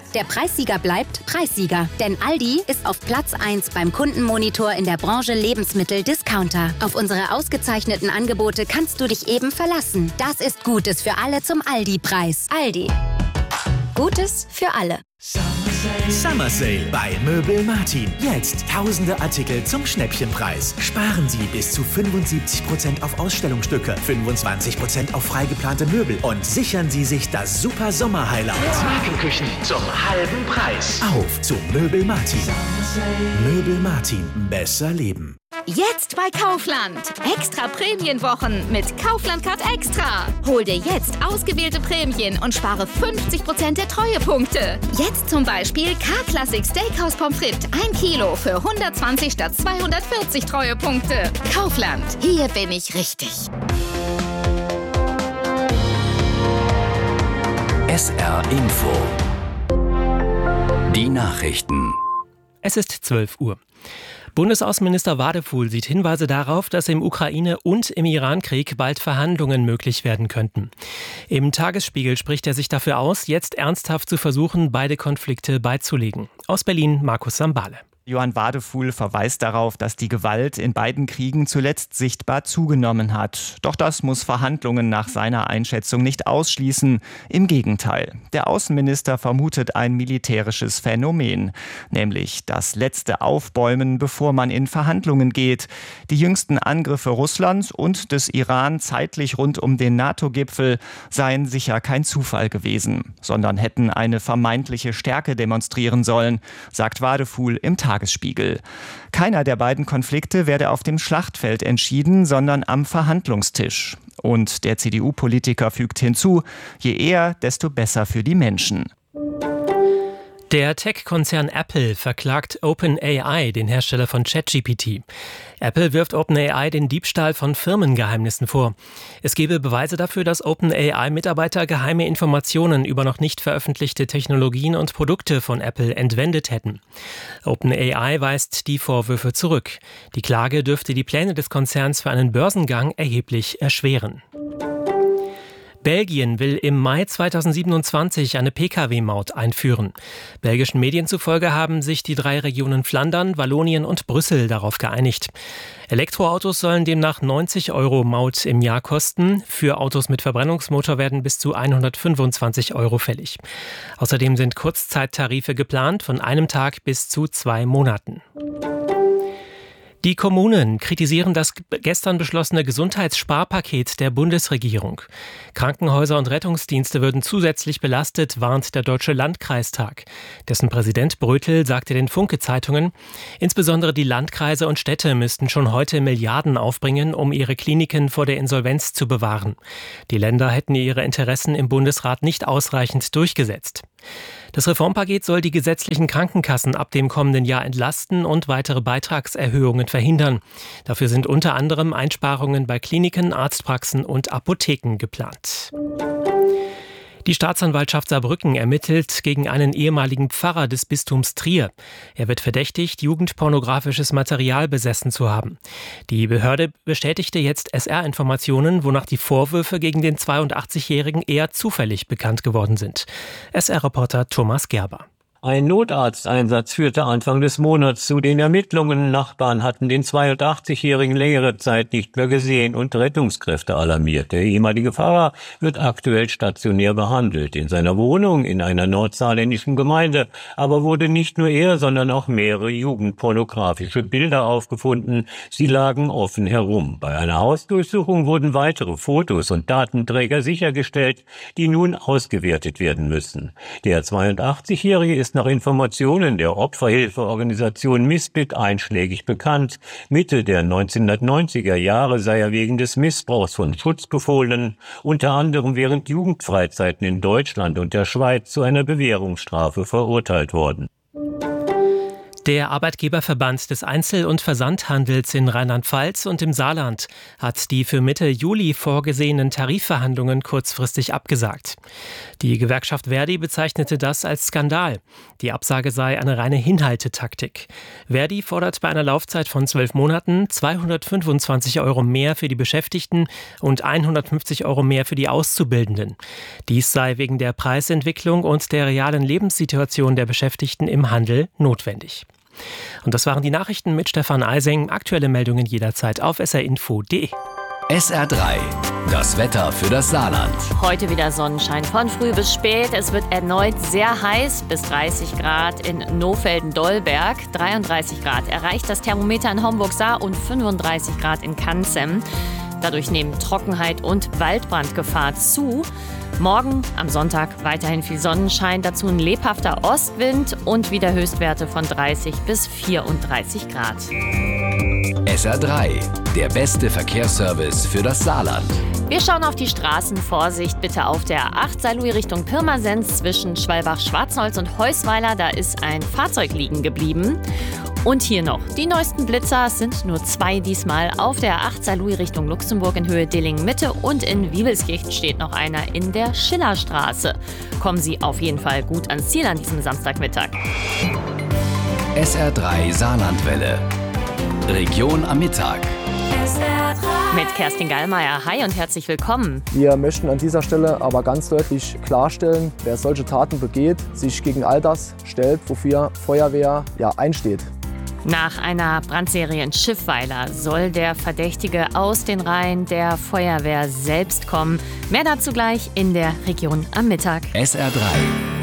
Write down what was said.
Der Preissieger bleibt Preissieger. Denn Aldi ist auf Platz 1 beim Kundenmonitor in der Branche Lebensmittel-Discounter. Auf unsere ausgezeichneten Angebote kannst du dich eben verlassen. Das ist Gutes für alle zum Aldi-Preis. Aldi. Gutes für alle. Summer Sale bei Möbel Martin. Jetzt tausende Artikel zum Schnäppchenpreis. Sparen Sie bis zu 75% auf Ausstellungsstücke, 25% auf freigeplante Möbel und sichern Sie sich das super Sommer-Highlight. Markenküchen zum halben Preis. Auf zu Möbel Martin. Möbel Martin. Besser leben. Jetzt bei Kaufland. Extra Prämienwochen mit Kaufland Card Extra. Hol dir jetzt ausgewählte Prämien und spare 50% der Treuepunkte. Jetzt zum Beispiel K-Classic Steakhouse Pommes frites 1 Kilo für 120 statt 240 Treuepunkte. Kaufland. Hier bin ich richtig. SR Info. Die Nachrichten. Es ist 12 Uhr. Bundesaußenminister Wadefuhl sieht Hinweise darauf, dass im Ukraine- und im Iran-Krieg bald Verhandlungen möglich werden könnten. Im Tagesspiegel spricht er sich dafür aus, jetzt ernsthaft zu versuchen, beide Konflikte beizulegen. Aus Berlin Markus Sambale. Johann Wadefuhl verweist darauf, dass die Gewalt in beiden Kriegen zuletzt sichtbar zugenommen hat. Doch das muss Verhandlungen nach seiner Einschätzung nicht ausschließen. Im Gegenteil. Der Außenminister vermutet ein militärisches Phänomen, nämlich das letzte Aufbäumen, bevor man in Verhandlungen geht. Die jüngsten Angriffe Russlands und des Iran zeitlich rund um den NATO-Gipfel seien sicher kein Zufall gewesen, sondern hätten eine vermeintliche Stärke demonstrieren sollen, sagt Wadefuhl im Tagesspiegel. Keiner der beiden Konflikte werde auf dem Schlachtfeld entschieden, sondern am Verhandlungstisch. Und der CDU-Politiker fügt hinzu, je eher, desto besser für die Menschen. Der Tech-Konzern Apple verklagt OpenAI, den Hersteller von ChatGPT. Apple wirft OpenAI den Diebstahl von Firmengeheimnissen vor. Es gebe Beweise dafür, dass OpenAI-Mitarbeiter geheime Informationen über noch nicht veröffentlichte Technologien und Produkte von Apple entwendet hätten. OpenAI weist die Vorwürfe zurück. Die Klage dürfte die Pläne des Konzerns für einen Börsengang erheblich erschweren. Belgien will im Mai 2027 eine Pkw-Maut einführen. Belgischen Medien zufolge haben sich die 3 Regionen Flandern, Wallonien und Brüssel darauf geeinigt. Elektroautos sollen demnach 90 € Maut im Jahr kosten. Für Autos mit Verbrennungsmotor werden bis zu 125 € fällig. Außerdem sind Kurzzeittarife geplant von einem Tag bis zu 2 Monaten. Die Kommunen kritisieren das gestern beschlossene Gesundheitssparpaket der Bundesregierung. Krankenhäuser und Rettungsdienste würden zusätzlich belastet, warnt der Deutsche Landkreistag. Dessen Präsident Brötel sagte den Funke-Zeitungen, insbesondere die Landkreise und Städte müssten schon heute Milliarden aufbringen, um ihre Kliniken vor der Insolvenz zu bewahren. Die Länder hätten ihre Interessen im Bundesrat nicht ausreichend durchgesetzt. Das Reformpaket soll die gesetzlichen Krankenkassen ab dem kommenden Jahr entlasten und weitere Beitragserhöhungen verhindern. Dafür sind unter anderem Einsparungen bei Kliniken, Arztpraxen und Apotheken geplant. Die Staatsanwaltschaft Saarbrücken ermittelt gegen einen ehemaligen Pfarrer des Bistums Trier. Er wird verdächtigt, jugendpornografisches Material besessen zu haben. Die Behörde bestätigte jetzt SR-Informationen, wonach die Vorwürfe gegen den 82-Jährigen eher zufällig bekannt geworden sind. SR-Reporter Thomas Gerber. Ein Notarzteinsatz führte Anfang des Monats zu den Ermittlungen. Nachbarn hatten den 82-Jährigen längere Zeit nicht mehr gesehen und Rettungskräfte alarmiert. Der ehemalige Pfarrer wird aktuell stationär behandelt. In seiner Wohnung in einer nordsaarländischen Gemeinde aber wurde nicht nur er, sondern auch mehrere jugendpornografische Bilder aufgefunden. Sie lagen offen herum. Bei einer Hausdurchsuchung wurden weitere Fotos und Datenträger sichergestellt, die nun ausgewertet werden müssen. Der 82-Jährige ist nach Informationen der Opferhilfeorganisation Misbit einschlägig bekannt. Mitte der 1990er Jahre sei er wegen des Missbrauchs von Schutzbefohlenen, unter anderem während Jugendfreizeiten in Deutschland und der Schweiz, zu einer Bewährungsstrafe verurteilt worden. Der Arbeitgeberverband des Einzel- und Versandhandels in Rheinland-Pfalz und im Saarland hat die für Mitte Juli vorgesehenen Tarifverhandlungen kurzfristig abgesagt. Die Gewerkschaft Verdi bezeichnete das als Skandal. Die Absage sei eine reine Hinhaltetaktik. Verdi fordert bei einer Laufzeit von 12 Monaten 225 € mehr für die Beschäftigten und 150 € mehr für die Auszubildenden. Dies sei wegen der Preisentwicklung und der realen Lebenssituation der Beschäftigten im Handel notwendig. Und das waren die Nachrichten mit Stefan Eising. Aktuelle Meldungen jederzeit auf srinfo.de. SR3, das Wetter für das Saarland. Heute wieder Sonnenschein von früh bis spät. Es wird erneut sehr heiß, bis 30 Grad in Nohfelden-Dollberg. 33 Grad erreicht das Thermometer in Homburg-Saar und 35 Grad in Kanzem. Dadurch nehmen Trockenheit und Waldbrandgefahr zu. Morgen am Sonntag weiterhin viel Sonnenschein, dazu ein lebhafter Ostwind und wieder Höchstwerte von 30 bis 34 Grad. SR3, der beste Verkehrsservice für das Saarland. Wir schauen auf die Straßen. Vorsicht bitte auf der A8 Saarlouis Richtung Pirmasens zwischen Schwalbach-Schwarzholz und Heusweiler. Da ist ein Fahrzeug liegen geblieben. Und hier noch, die neuesten Blitzer, es sind nur 2 diesmal. Auf der A8 Saarlouis Richtung Luxemburg in Höhe Dillingen-Mitte und in Wiebelskirchen steht noch einer in der Schillerstraße. Kommen Sie auf jeden Fall gut ans Ziel an diesem Samstagmittag. SR3 Saarlandwelle. Region am Mittag. Mit Kerstin Gallmeier. Hi und herzlich willkommen. Wir möchten an dieser Stelle aber ganz deutlich klarstellen, wer solche Taten begeht, sich gegen all das stellt, wofür Feuerwehr einsteht. Nach einer Brandserie in Schiffweiler soll der Verdächtige aus den Reihen der Feuerwehr selbst kommen. Mehr dazu gleich in der Region am Mittag. SR3.